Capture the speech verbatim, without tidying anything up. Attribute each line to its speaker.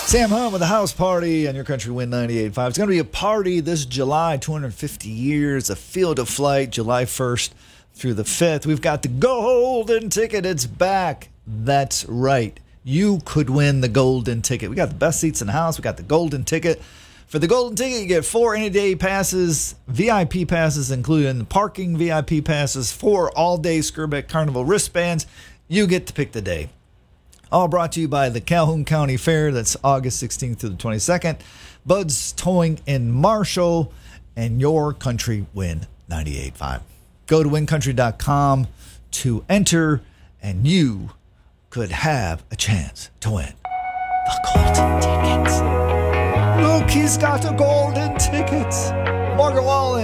Speaker 1: Sam Hunt with the house party on your country win ninety-eight point five. It's going to be a party this July, two hundred fifty years, a field of flight, July first through the fifth. We've got the golden ticket. It's back. That's right. You could win the golden ticket. We got the best seats in the house. We got the golden ticket. For the golden ticket, you get four any-day passes, V I P passes, including the parking V I P passes, four all-day Skirbeck Carnival wristbands. You get to pick the day. All brought to you by the Calhoun County Fair. That's August sixteenth through the twenty-second. Bud's Towing in Marshall. And your country win ninety-eight point five. Go to win country dot com to enter, and you could have a chance to win the golden tickets. Look, he's got a golden ticket. Margaret Wall